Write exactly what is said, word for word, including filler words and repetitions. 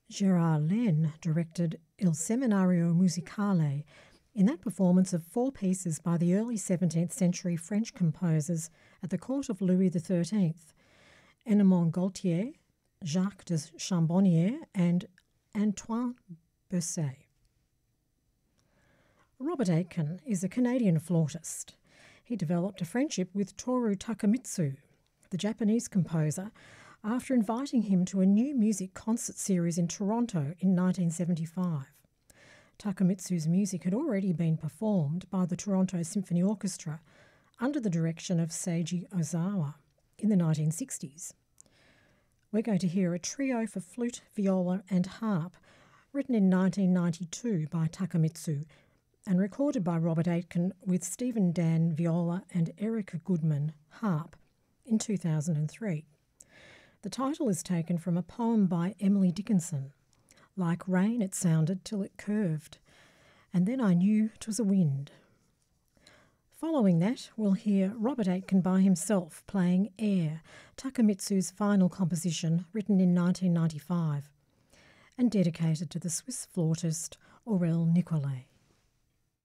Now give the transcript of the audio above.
Gérard Len directed Il Seminario Musicale. In that performance of four pieces by the early seventeenth century French composers at the court of Louis the thirteenth, Enemond Gaultier, Jacques de Chambonnier, and Antoine Berset. Robert Aitken is a Canadian flautist. He developed a friendship with Toru Takemitsu, the Japanese composer, after inviting him to a new music concert series in Toronto in nineteen seventy-five. Takemitsu's music had already been performed by the Toronto Symphony Orchestra under the direction of Seiji Ozawa in the nineteen sixties. We're going to hear a trio for flute, viola and harp written in nineteen ninety-two by Takemitsu and recorded by Robert Aitken with Stephen Dan viola and Erica Goodman harp in two thousand three. The title is taken from a poem by Emily Dickinson. Like rain it sounded till it curved, and then I knew 'twas a wind. Following that, we'll hear Robert Aitken by himself playing Air, Takemitsu's final composition written in nineteen ninety-five, and dedicated to the Swiss flautist Aurel Nicolet.